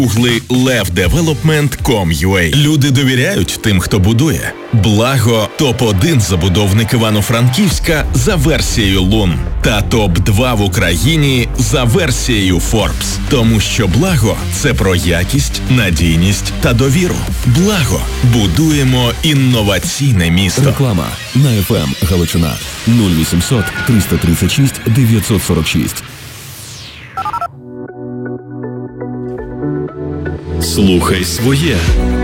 Гугли levdevelopment.com.ua. Люди довіряють тим, хто будує. Благо – топ-1 забудовник Івано-Франківська за версією Лун та топ-2 в Україні за версією Forbes. Тому що Благо – це про якість, надійність та довіру. Благо – будуємо інноваційне місто. Реклама на FM Галичина 0800 336 946. Слухай своє.